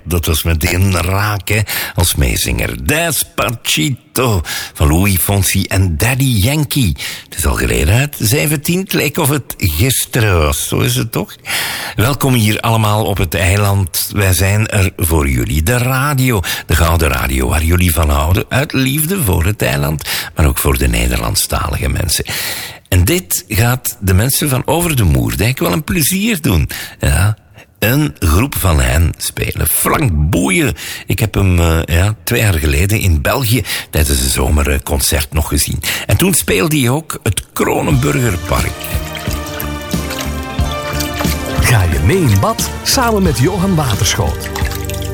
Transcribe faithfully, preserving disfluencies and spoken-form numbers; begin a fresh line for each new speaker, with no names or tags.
dat was meteen raak, hè, als meezinger. Despacito van Louis Fonsi en Daddy Yankee. Het is al geleden uit zeventien, het leek of het gisteren was, zo is het toch? Welkom hier allemaal op het eiland. Wij zijn er voor jullie. De radio, de gouden radio waar jullie van houden. Uit liefde voor het eiland, maar ook voor de Nederlandstalige mensen. En dit gaat de mensen van Over de Moerdijk wel een plezier doen. Ja, een groep van hen spelen. Frank Boeien. Ik heb hem uh, ja, twee jaar geleden in België tijdens een zomerconcert nog gezien. En toen speelde hij ook het Kronenburgerpark.
Ga je mee in bad samen met Johan Waterschoot.